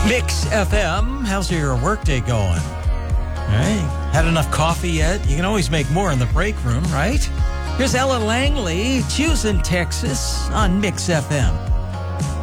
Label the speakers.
Speaker 1: Mix FM. How's your workday going? All right. Had enough coffee yet? You can always make more in the break room, right? Here's Ella Langley, Choosing Texas on Mix FM.